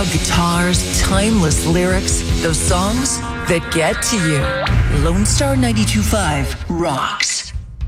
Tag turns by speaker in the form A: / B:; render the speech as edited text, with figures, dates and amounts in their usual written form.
A: raw guitars, timeless lyrics, those songs that get to you. Lone Star 92.5 rocks.